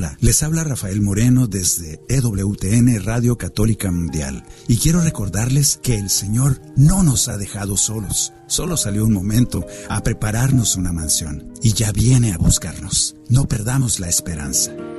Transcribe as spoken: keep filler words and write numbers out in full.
Hola, les habla Rafael Moreno desde E W T N Radio Católica Mundial y quiero recordarles que el Señor no nos ha dejado solos. Solo salió un momento a prepararnos una mansión y ya viene a buscarnos. No perdamos la esperanza.